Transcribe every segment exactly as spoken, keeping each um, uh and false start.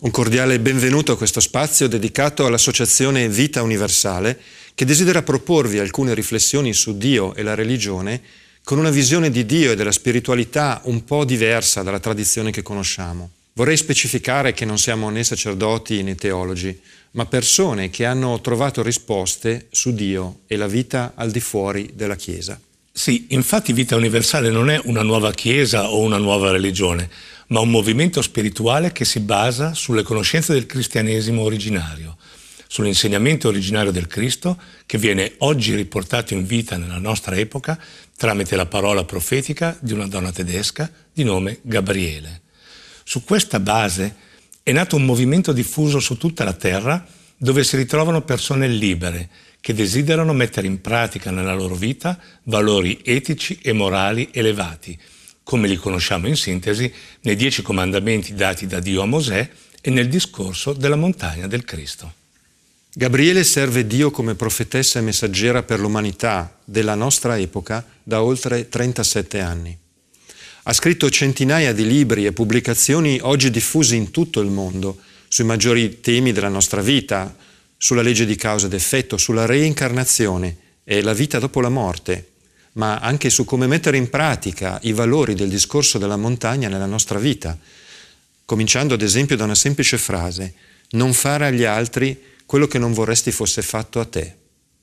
Un cordiale benvenuto a questo spazio dedicato all'Associazione Vita Universale, che desidera proporvi alcune riflessioni su Dio e la religione con una visione di Dio e della spiritualità un po' diversa dalla tradizione che conosciamo. Vorrei specificare che non siamo né sacerdoti né teologi, ma persone che hanno trovato risposte su Dio e la vita al di fuori della Chiesa. Sì, infatti Vita Universale non è una nuova Chiesa o una nuova religione, ma un movimento spirituale che si basa sulle conoscenze del cristianesimo originario, sull'insegnamento originario del Cristo che viene oggi riportato in vita nella nostra epoca tramite la parola profetica di una donna tedesca di nome Gabriele. Su questa base è nato un movimento diffuso su tutta la terra dove si ritrovano persone libere che desiderano mettere in pratica nella loro vita valori etici e morali elevati, come li conosciamo in sintesi nei dieci comandamenti dati da Dio a Mosè e nel discorso della montagna del Cristo. Gabriele serve Dio come profetessa e messaggera per l'umanità della nostra epoca da oltre trentasette anni. Ha scritto centinaia di libri e pubblicazioni oggi diffusi in tutto il mondo sui maggiori temi della nostra vita, sulla legge di causa ed effetto, sulla reincarnazione e la vita dopo la morte, ma anche su come mettere in pratica i valori del discorso della montagna nella nostra vita, cominciando ad esempio da una semplice frase: non fare agli altri quello che non vorresti fosse fatto a te.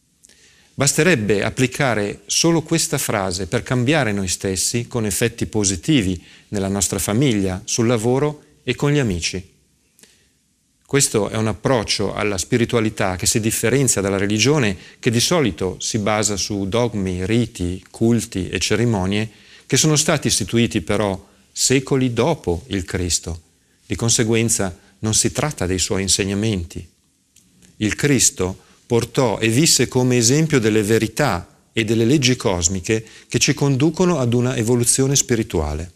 Basterebbe applicare solo questa frase per cambiare noi stessi con effetti positivi nella nostra famiglia, sul lavoro e con gli amici. Questo è un approccio alla spiritualità che si differenzia dalla religione, che di solito si basa su dogmi, riti, culti e cerimonie che sono stati istituiti però secoli dopo il Cristo. Di conseguenza non si tratta dei suoi insegnamenti. Il Cristo portò e visse come esempio delle verità e delle leggi cosmiche che ci conducono ad una evoluzione spirituale.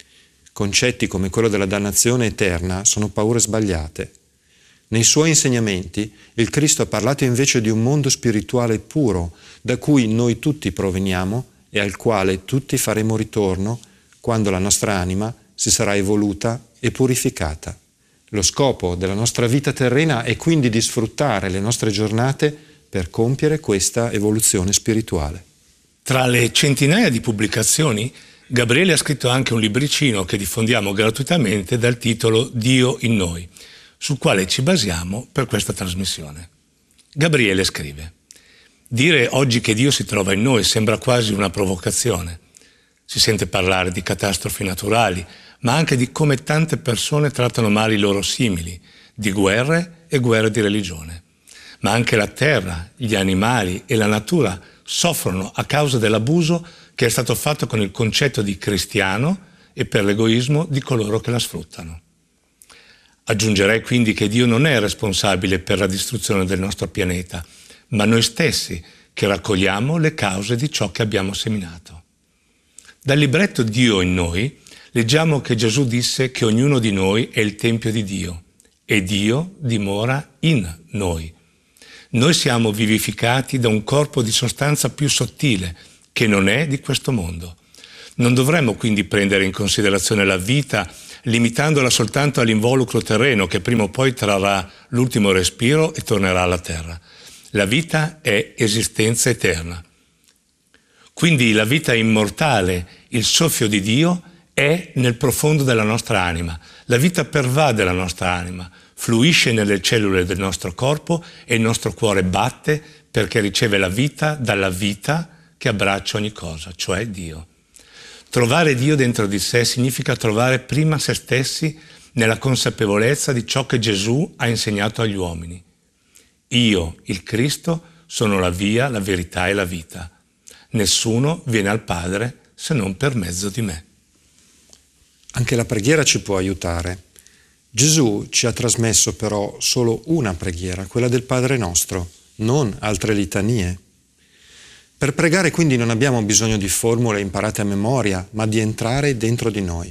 Concetti come quello della dannazione eterna sono paure sbagliate. Nei suoi insegnamenti il Cristo ha parlato invece di un mondo spirituale puro, da cui noi tutti proveniamo e al quale tutti faremo ritorno quando la nostra anima si sarà evoluta e purificata. Lo scopo della nostra vita terrena è quindi di sfruttare le nostre giornate per compiere questa evoluzione spirituale. Tra le centinaia di pubblicazioni, Gabriele ha scritto anche un libricino che diffondiamo gratuitamente dal titolo Dio in noi, sul quale ci basiamo per questa trasmissione. Gabriele scrive: dire oggi che Dio si trova in noi sembra quasi una provocazione. Si sente parlare di catastrofi naturali, ma anche di come tante persone trattano male i loro simili, di guerre e guerre di religione. Ma anche la terra, gli animali e la natura soffrono a causa dell'abuso che è stato fatto con il concetto di cristiano e per l'egoismo di coloro che la sfruttano. Aggiungerei quindi che Dio non è responsabile per la distruzione del nostro pianeta, ma noi stessi che raccogliamo le cause di ciò che abbiamo seminato. Dal libretto Dio in noi leggiamo che Gesù disse che ognuno di noi è il Tempio di Dio e Dio dimora in noi. Noi siamo vivificati da un corpo di sostanza più sottile che non è di questo mondo. Non dovremmo quindi prendere in considerazione la vita limitandola soltanto all'involucro terreno che prima o poi trarrà l'ultimo respiro e tornerà alla terra. La vita è esistenza eterna. Quindi la vita immortale, il soffio di Dio, è nel profondo della nostra anima. La vita pervade la nostra anima, fluisce nelle cellule del nostro corpo e il nostro cuore batte perché riceve la vita dalla vita che abbraccia ogni cosa, cioè Dio. Trovare Dio dentro di sé significa trovare prima se stessi nella consapevolezza di ciò che Gesù ha insegnato agli uomini. Io, il Cristo, sono la via, la verità e la vita. Nessuno viene al Padre se non per mezzo di me. Anche la preghiera ci può aiutare. Gesù ci ha trasmesso però solo una preghiera, quella del Padre nostro, non altre litanie. Per pregare quindi non abbiamo bisogno di formule imparate a memoria, ma di entrare dentro di noi.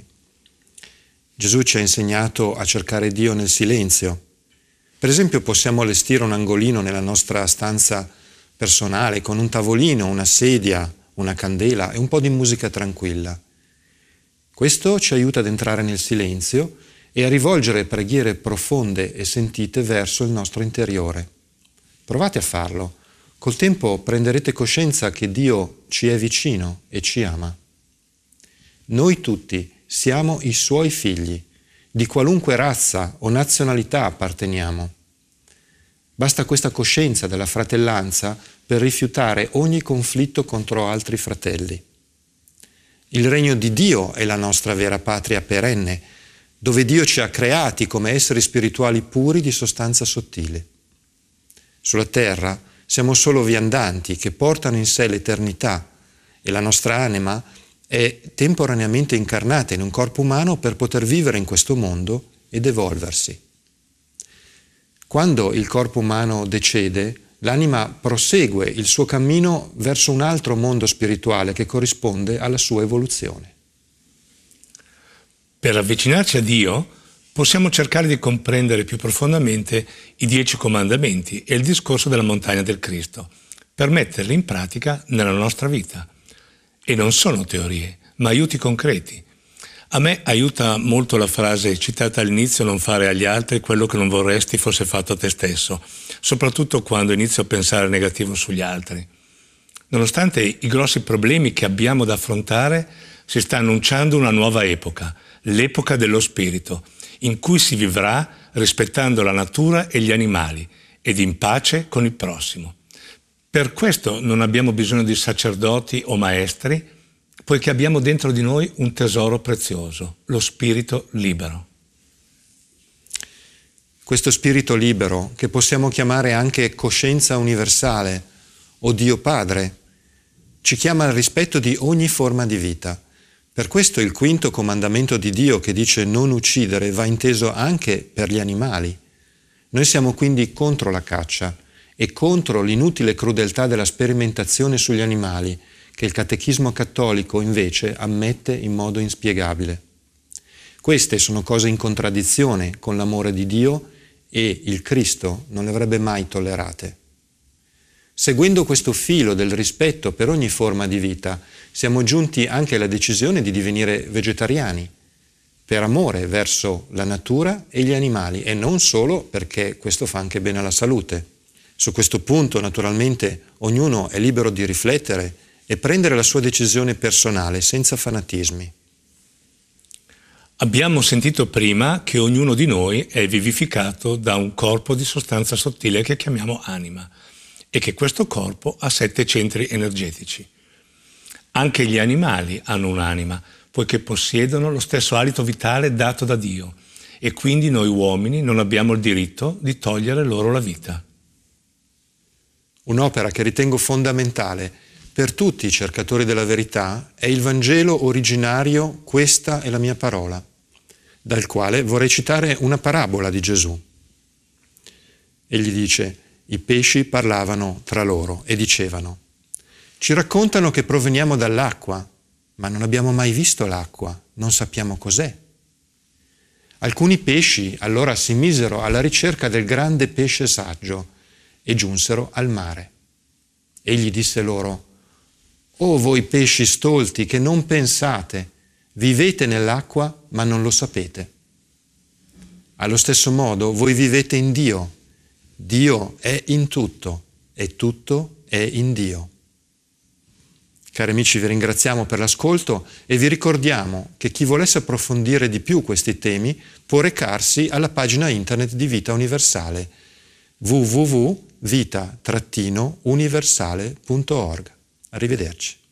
Gesù ci ha insegnato a cercare Dio nel silenzio. Per esempio possiamo allestire un angolino nella nostra stanza personale con un tavolino, una sedia, una candela e un po' di musica tranquilla. Questo ci aiuta ad entrare nel silenzio e a rivolgere preghiere profonde e sentite verso il nostro interiore. Provate a farlo. Col tempo prenderete coscienza che Dio ci è vicino e ci ama. Noi tutti siamo i Suoi figli, di qualunque razza o nazionalità apparteniamo. Basta questa coscienza della fratellanza per rifiutare ogni conflitto contro altri fratelli. Il regno di Dio è la nostra vera patria perenne, dove Dio ci ha creati come esseri spirituali puri di sostanza sottile. Sulla terra siamo solo viandanti che portano in sé l'eternità e la nostra anima è temporaneamente incarnata in un corpo umano per poter vivere in questo mondo ed evolversi. Quando il corpo umano decede, l'anima prosegue il suo cammino verso un altro mondo spirituale che corrisponde alla sua evoluzione. Per avvicinarci a Dio possiamo cercare di comprendere più profondamente i dieci comandamenti e il discorso della montagna del Cristo, per metterli in pratica nella nostra vita. E non sono teorie, ma aiuti concreti. A me aiuta molto la frase citata all'inizio: non fare agli altri quello che non vorresti fosse fatto a te stesso, soprattutto quando inizio a pensare negativo sugli altri. Nonostante i grossi problemi che abbiamo da affrontare, si sta annunciando una nuova epoca, l'epoca dello spirito, in cui si vivrà rispettando la natura e gli animali ed in pace con il prossimo. Per questo non abbiamo bisogno di sacerdoti o maestri, poiché abbiamo dentro di noi un tesoro prezioso, lo spirito libero. Questo spirito libero, che possiamo chiamare anche coscienza universale o Dio Padre, ci chiama al rispetto di ogni forma di vita. Per questo il quinto comandamento di Dio, che dice non uccidere, va inteso anche per gli animali. Noi siamo quindi contro la caccia e contro l'inutile crudeltà della sperimentazione sugli animali, che il catechismo cattolico invece ammette in modo inspiegabile. Queste sono cose in contraddizione con l'amore di Dio e il Cristo non le avrebbe mai tollerate. Seguendo questo filo del rispetto per ogni forma di vita, siamo giunti anche alla decisione di divenire vegetariani, per amore verso la natura e gli animali, e non solo perché questo fa anche bene alla salute. Su questo punto, naturalmente, ognuno è libero di riflettere e prendere la sua decisione personale, senza fanatismi. Abbiamo sentito prima che ognuno di noi è vivificato da un corpo di sostanza sottile che chiamiamo anima, e che questo corpo ha sette centri energetici. Anche gli animali hanno un'anima, poiché possiedono lo stesso alito vitale dato da Dio, e quindi noi uomini non abbiamo il diritto di togliere loro la vita. Un'opera che ritengo fondamentale per tutti i cercatori della verità è il Vangelo originario Questa è la mia parola, dal quale vorrei citare una parabola di Gesù. Egli dice: i pesci parlavano tra loro e dicevano: ci raccontano che proveniamo dall'acqua, ma non abbiamo mai visto l'acqua, non sappiamo cos'è. Alcuni pesci allora si misero alla ricerca del grande pesce saggio e giunsero al mare. Egli disse loro: «O voi pesci stolti che non pensate, vivete nell'acqua ma non lo sapete. Allo stesso modo voi vivete in Dio. Dio è in tutto e tutto è in Dio». Cari amici, vi ringraziamo per l'ascolto e vi ricordiamo che chi volesse approfondire di più questi temi può recarsi alla pagina internet di Vita Universale w w w punto vita universale punto org. Arrivederci.